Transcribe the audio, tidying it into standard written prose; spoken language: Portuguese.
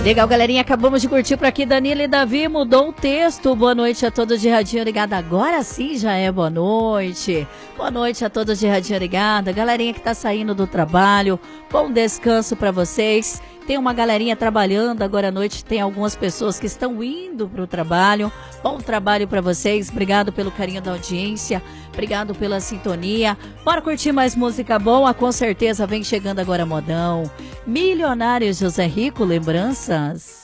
Legal, galerinha, acabamos de curtir por aqui. Danilo e Davi mudou o texto. Boa noite a todos de Radinho Ligado. Agora sim já é boa noite. Boa noite a todos de Radinho Ligado. Galerinha que tá saindo do trabalho, bom descanso para vocês. Tem uma galerinha trabalhando agora à noite, tem algumas pessoas que estão indo para o trabalho. Bom trabalho para vocês, obrigado pelo carinho da audiência, obrigado pela sintonia. Bora curtir mais música boa, com certeza vem chegando agora modão. Milionário José Rico, lembranças.